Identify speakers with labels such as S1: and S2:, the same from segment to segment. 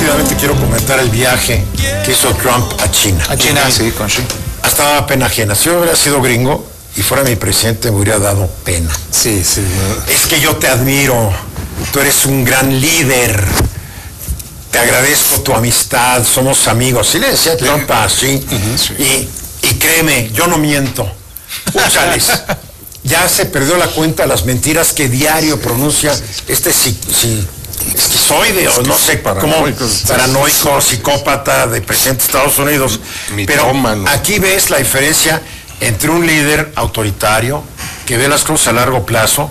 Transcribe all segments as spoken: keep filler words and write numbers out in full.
S1: rápidamente quiero comentar el viaje que hizo Trump a China.
S2: A China, sí, con Xi.
S1: Hasta pena ajena. Si yo hubiera sido gringo y fuera mi presidente, me hubiera dado pena.
S2: Sí, sí.
S1: Es que yo te admiro. Tú eres un gran líder. Te agradezco tu amistad. Somos amigos. Sí le decía Trump así. Uh-huh, sí. Y, y créeme, yo no miento. Úchales. Ya se perdió la cuenta de las mentiras que diario pronuncia este si, si, esquizoide o no sé cómo, paranoico, psicópata de presidente de Estados Unidos. Pero aquí ves la diferencia entre un líder autoritario que ve las cosas a largo plazo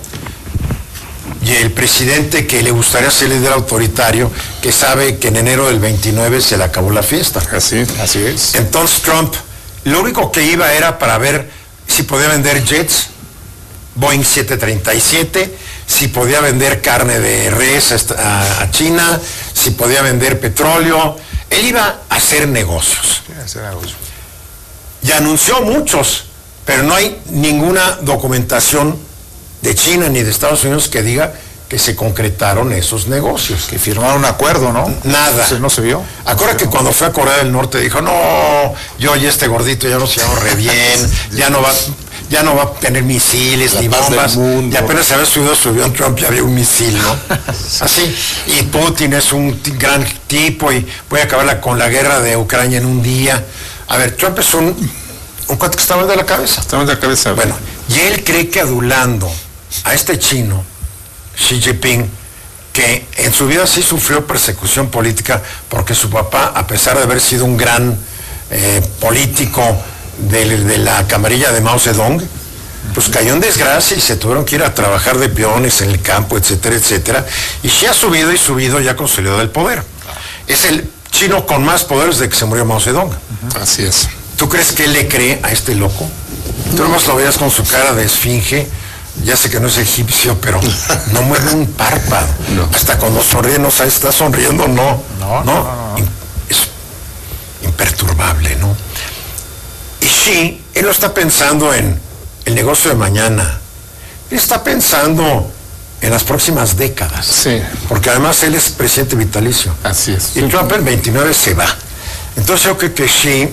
S1: y el presidente que le gustaría ser líder autoritario, que sabe que en enero del veintinueve se le acabó la fiesta.
S2: Así, así es.
S1: Entonces Trump, lo único que iba era para ver si podía vender jets, Boeing siete treinta y siete, si podía vender carne de res a, a China, si podía vender petróleo. Él iba a hacer negocios.
S2: Sí, hacer negocios.
S1: Y anunció muchos, pero no hay ninguna documentación de China ni de Estados Unidos que diga que se concretaron esos negocios.
S2: Que firmaron un acuerdo, ¿no?
S1: Nada.
S2: Entonces no se vio.
S1: Acuérdate que cuando fue a Corea del Norte dijo, no, yo y este gordito ya nos llevamos re bien, ya no va, ya no va a tener misiles
S2: la
S1: ni bombas. Y apenas se había subido su avión Trump, ya había un misil, ¿no? Así. Y Putin es un t- gran tipo y voy a acabar con la guerra de Ucrania en un día. A ver, Trump es un, un cuate que está mal de la cabeza.
S2: Está mal de la cabeza.
S1: Bueno, y él cree que adulando a este chino, Xi Jinping, que en su vida sí sufrió persecución política porque su papá, a pesar de haber sido un gran eh, político de, de la camarilla de Mao Zedong, pues cayó en desgracia y se tuvieron que ir a trabajar de peones en el campo, etcétera, etcétera. Y Xi ha subido y subido ya consolidado el poder. Es el chino con más poder desde que se murió Mao Zedong.
S2: Uh-huh. Así es.
S1: ¿Tú crees que él le cree a este loco? Tú nomás lo veías con su cara de esfinge. Ya sé que no es egipcio, pero no mueve un párpado. No. Hasta cuando sonríe no sabe si está sonriendo o no.
S2: No, no, no, no, no.
S1: Es imperturbable, ¿no? Y Xi, él no está pensando en el negocio de mañana. Él está pensando en las próximas décadas.
S2: Sí.
S1: Porque además él es presidente vitalicio.
S2: Así es.
S1: Y Trump el veintinueve se va. Entonces yo creo que Xi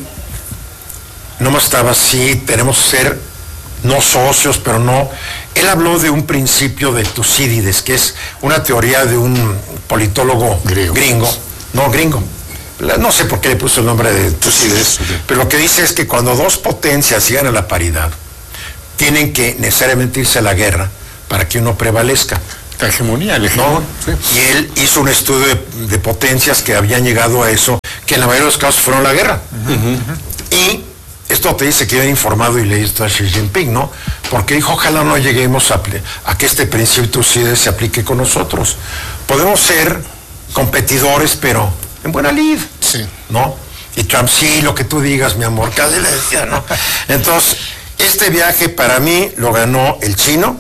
S1: no más estaba así, tenemos que ser no socios, pero no. Él habló de un principio de Tucídides, que es una teoría de un politólogo
S2: Griego.
S1: gringo, no gringo. No sé por qué le puso el nombre de Tucídides, pero lo que dice es que cuando dos potencias llegan a la paridad, tienen que necesariamente irse a la guerra para que uno prevalezca.
S2: La hegemonía, el hegemón.
S1: ¿No? Sí. Y él hizo un estudio de, de potencias que habían llegado a eso, que en la mayoría de los casos fueron la guerra. Uh-huh. Uh-huh. Y esto te dice que yo he informado y leí esto a Xi Jinping, ¿no? Porque dijo, ojalá no lleguemos a, a que este principio se aplique con nosotros. Podemos ser competidores, pero en buena lid,
S2: sí.
S1: ¿no? Y Trump, sí, lo que tú digas, mi amor, casi le decía, ¿no? Entonces, este viaje para mí lo ganó el chino,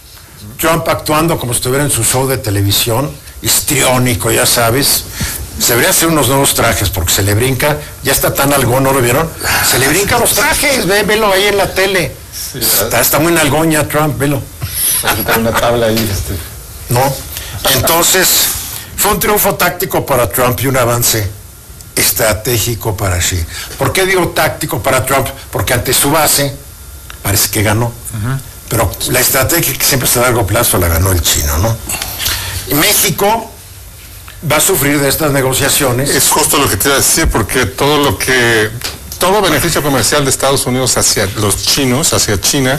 S1: Trump actuando como si estuviera en su show de televisión, histriónico, ya sabes. Se debería hacer unos nuevos trajes porque se le brinca, ya está tan algón, ¿no lo vieron? Se le brincan los trajes, ve, velo ahí en la tele. Sí, está, está muy nalgón ya Trump, velo.
S2: Hay una tabla ahí, este.
S1: ¿No? Entonces, fue un triunfo táctico para Trump y un avance estratégico para Xi. ¿Por qué digo táctico para Trump? Porque ante su base parece que ganó. Uh-huh. Pero la estrategia que siempre está a largo plazo la ganó el chino, ¿no? Y México va a sufrir de estas negociaciones.
S2: Es justo lo que te iba a decir, porque todo lo que, todo beneficio comercial de Estados Unidos hacia los chinos, hacia China,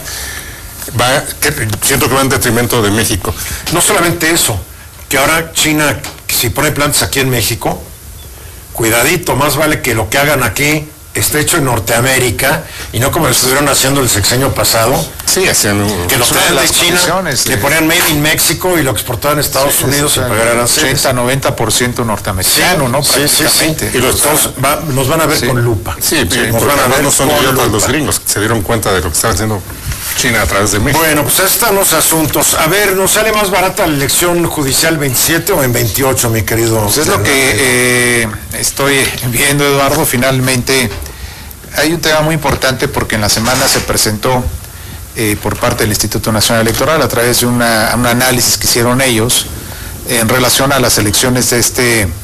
S2: va, que, siento que va en detrimento de México.
S1: No solamente eso, que ahora China, si pone plantas aquí en México, cuidadito, más vale que lo que hagan aquí esté hecho en Norteamérica y no como lo estuvieron haciendo el sexenio pasado.
S2: Sí, hacían
S1: que lo traían de China,
S2: sí.
S1: Le ponían Made in México y lo exportaban a Estados sí, Unidos sí, y pagar aranceles.
S2: ochenta a noventa por ciento norteamericano, sí, ¿no?
S1: Sí, sí, sí. Y los dos va, nos van a ver
S2: sí.
S1: con lupa.
S2: Sí, sí, nos van a ver, no son idiotas los gringos, se dieron cuenta de lo que estaban haciendo China a través de México.
S1: Bueno, pues ahí están los asuntos. A ver, ¿nos sale más barata la elección judicial veintisiete o en veintiocho, mi querido?
S2: Pues es lo que eh, estoy viendo, Eduardo. Finalmente hay un tema muy importante porque en la semana se presentó eh, por parte del Instituto Nacional Electoral a través de una, un análisis que hicieron ellos en relación a las elecciones de este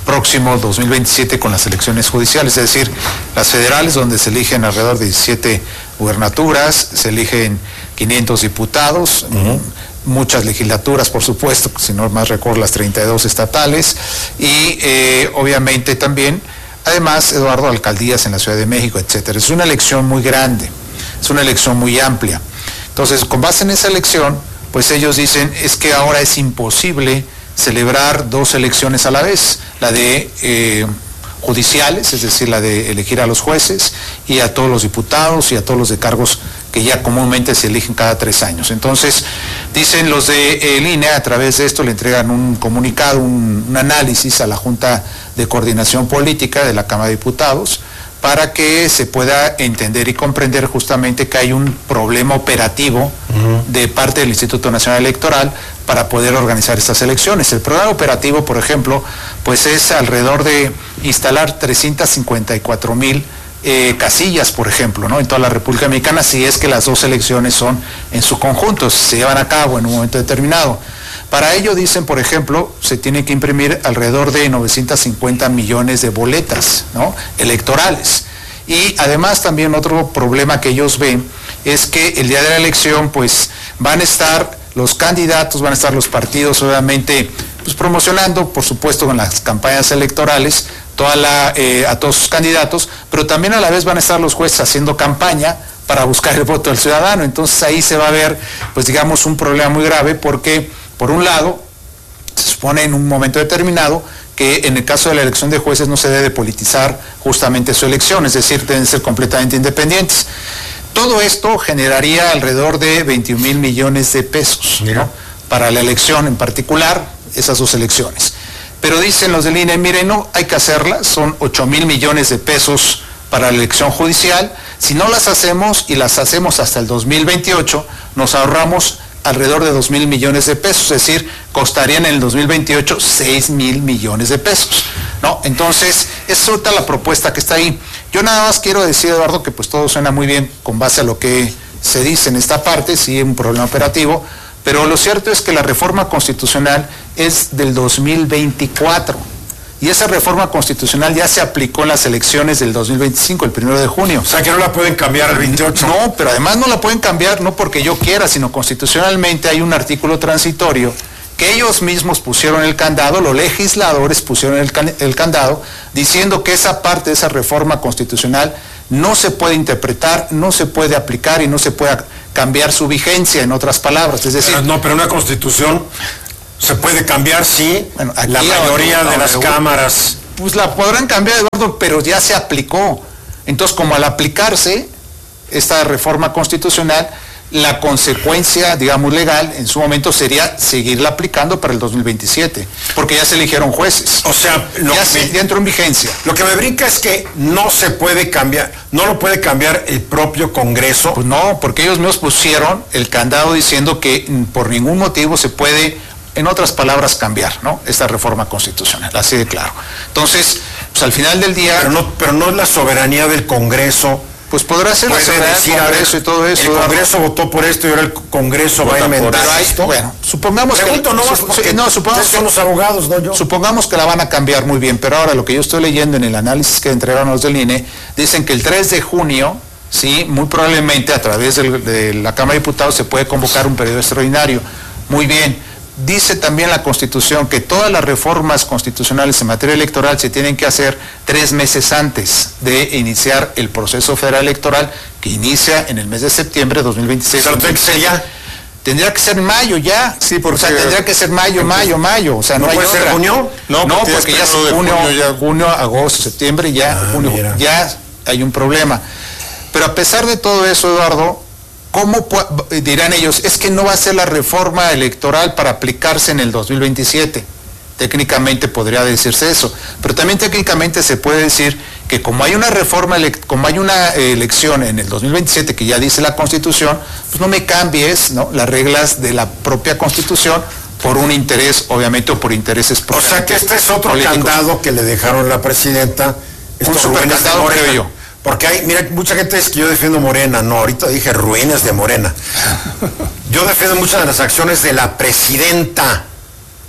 S2: próximo dos mil veintisiete con las elecciones judiciales, es decir, las federales, donde se eligen alrededor de diecisiete gubernaturas, se eligen quinientos diputados, uh-huh. muchas legislaturas, por supuesto, si no más recuerdo, las treinta y dos estatales, y eh, obviamente también, además, Eduardo, alcaldías en la Ciudad de México, etcétera. Es una elección muy grande, es una elección muy amplia. Entonces, con base en esa elección, pues ellos dicen, es que ahora es imposible celebrar dos elecciones a la vez, la de eh, judiciales, es decir, la de elegir a los jueces y a todos los diputados y a todos los de cargos que ya comúnmente se eligen cada tres años. Entonces, dicen los de el I N E, a través de esto le entregan un comunicado, un, un análisis a la Junta de Coordinación Política de la Cámara de Diputados, para que se pueda entender y comprender justamente que hay un problema operativo uh-huh. de parte del Instituto Nacional Electoral para poder organizar estas elecciones. El programa operativo, por ejemplo, pues es alrededor de instalar trescientas cincuenta y cuatro mil eh, casillas, por ejemplo, ¿no? en toda la República Mexicana, si es que las dos elecciones son en su conjunto, se llevan a cabo en un momento determinado. Para ello, dicen, por ejemplo, se tiene que imprimir alrededor de novecientos cincuenta millones de boletas, ¿no? electorales. Y además también otro problema que ellos ven es que el día de la elección pues van a estar los candidatos, van a estar los partidos obviamente pues promocionando, por supuesto, con las campañas electorales toda la, eh, a todos sus candidatos, pero también a la vez van a estar los jueces haciendo campaña para buscar el voto del ciudadano. Entonces ahí se va a ver, pues digamos, un problema muy grave porque, por un lado, se supone en un momento determinado que en el caso de la elección de jueces no se debe politizar justamente su elección, es decir, deben ser completamente independientes. Todo esto generaría alrededor de veintiún mil millones de pesos, ¿no? para la elección en particular, esas dos elecciones. Pero dicen los del I N E, miren, no, hay que hacerlas, son ocho mil millones de pesos para la elección judicial. Si no las hacemos y las hacemos hasta el dos mil veintiocho, nos ahorramos alrededor de dos mil millones de pesos, es decir, costarían en el dos mil veintiocho seis mil millones de pesos, ¿no? Entonces, esa es otra la propuesta que está ahí. Yo nada más quiero decir, Eduardo, que pues todo suena muy bien con base a lo que se dice en esta parte, sí, un problema operativo, pero lo cierto es que la reforma constitucional es del dos mil veinticuatro. Y esa reforma constitucional ya se aplicó en las elecciones del dos mil veinticinco, el primero de junio.
S1: O sea que no la pueden cambiar al veintiocho.
S2: No, pero además no la pueden cambiar no porque yo quiera, sino constitucionalmente hay un artículo transitorio que ellos mismos pusieron el candado, los legisladores pusieron el, can, el candado, diciendo que esa parte de esa reforma constitucional no se puede interpretar, no se puede aplicar y no se puede cambiar su vigencia, en otras palabras. Es decir,
S1: pero no, pero una constitución se puede cambiar, sí, bueno, aquí la mayoría de las cámaras.
S2: Pues la podrán cambiar, Eduardo, pero ya se aplicó. Entonces, como al aplicarse esta reforma constitucional, la consecuencia, digamos, legal, en su momento sería seguirla aplicando para el dos mil veintisiete, porque ya se eligieron jueces.
S1: O sea, lo
S2: ya,
S1: que
S2: se,
S1: me,
S2: ya entró en vigencia.
S1: Lo que me brinca es que no se puede cambiar, no lo puede cambiar el propio Congreso.
S2: Pues no, porque ellos mismos pusieron el candado diciendo que por ningún motivo se puede, en otras palabras, cambiar, ¿no? Esta reforma constitucional, así de claro. Entonces, pues al final del día...
S1: Pero no, pero no es la soberanía del Congreso.
S2: Pues podrá ser la soberanía del Congreso y todo eso.
S1: El Congreso ¿verdad? Votó por esto y ahora el Congreso va a inventar esto.
S2: Bueno, supongamos
S1: Pregunto,
S2: que...
S1: No,
S2: su, su, no, supongamos
S1: son los abogados, no yo.
S2: Supongamos que la van a cambiar muy bien, pero ahora lo que yo estoy leyendo en el análisis que entregaron los del I N E, dicen que el tres de junio, sí, muy probablemente a través del, de la Cámara de Diputados se puede convocar un periodo extraordinario. Muy bien. Dice también la Constitución que todas las reformas constitucionales en materia electoral se tienen que hacer tres meses antes de iniciar el proceso federal electoral, que inicia en el mes de septiembre de dos mil veintiséis.
S1: ¿Pero tendría que ser ya?
S2: Tendría que ser en mayo ya. Sí, porque, o sea, tendría que ser mayo, mayo, mayo. O sea, no,
S1: ¿no
S2: hay
S1: puede
S2: otra.
S1: ser junio?
S2: No, no porque, porque ya es junio, junio, ya. junio, agosto, septiembre, ya, ah, junio, mira. ya hay un problema. Pero a pesar de todo eso, Eduardo, ¿cómo dirán ellos? Es que no va a ser la reforma electoral para aplicarse en el dos mil veintisiete. Técnicamente podría decirse eso, pero también técnicamente se puede decir que como hay una reforma, como hay una elección en el dos mil veintisiete que ya dice la Constitución, pues no me cambies, ¿no?, las reglas de la propia Constitución por un interés, obviamente, o por intereses
S1: políticos. O sea que este es otro políticos. Candado que le dejaron a la presidenta.
S2: Un supercandado, creo yo.
S1: Porque hay, mira, mucha gente dice que yo defiendo Morena. No, ahorita dije ruines de Morena. Yo defiendo muchas de las acciones de la presidenta.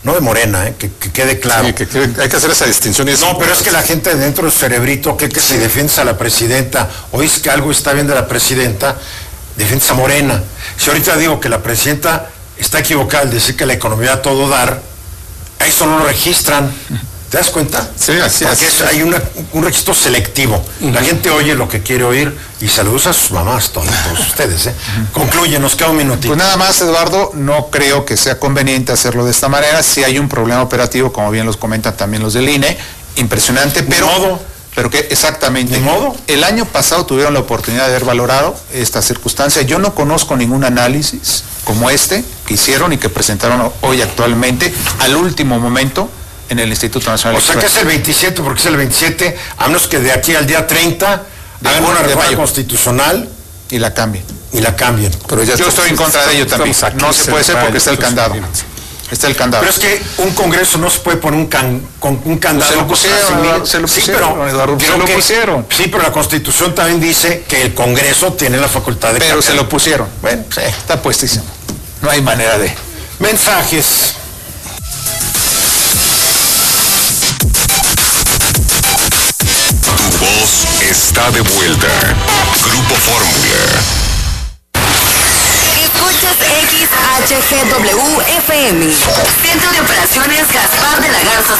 S1: no de Morena, ¿eh? que, que quede claro.
S3: Sí, que, que hay que hacer esa distinción. Y
S1: no, pero es que la gente dentro del cerebrito cree que sí. Si defiendes a la presidenta, oís que algo está bien de la presidenta, defiendes a Morena. Si ahorita digo que la presidenta está equivocada al decir que la economía a todo dar, a eso no lo registran. ¿Te das cuenta?
S3: Sí, así
S1: Porque
S3: es.
S1: es, hay una, un registro selectivo. Uh-huh. La gente oye lo que quiere oír y saludos a sus mamás, todos, todos ustedes. ¿eh? Uh-huh. Concluye, nos queda un minutito.
S2: Pues nada más, Eduardo, no creo que sea conveniente hacerlo de esta manera. Si hay un problema operativo, como bien los comentan también los del I N E, impresionante, pero...
S1: ¿De modo?
S2: Pero que exactamente.
S1: ¿De modo?
S2: El año pasado tuvieron la oportunidad de haber valorado esta circunstancia. Yo no conozco ningún análisis como este que hicieron y que presentaron hoy actualmente, al último momento, en el Instituto Nacional
S1: Electoral. O sea que es el veintisiete, porque es el veintisiete, a menos que de aquí al día treinta hagan una reforma constitucional
S2: y la cambien.
S1: Y la cambien.
S2: Pero ya yo estoy en contra de ello también. No se puede ser porque está el candado. Está el candado.
S1: Pero es que un congreso no se puede poner un, can, con un candado.
S2: Se lo pusieron, Eduardo, se lo pusieron, sí, pero, Eduardo, se lo
S1: que,
S2: pusieron.
S1: Sí, pero la Constitución también dice que el Congreso tiene la facultad de
S2: Pero cambiar. Se lo pusieron.
S1: Bueno, sí.
S2: Está puestísimo. No hay manera de...
S1: Mensajes.
S4: Tu voz está de vuelta. Grupo Fórmula.
S5: Escuchas X H G W F M. Centro de Operaciones Gaspar de la Garza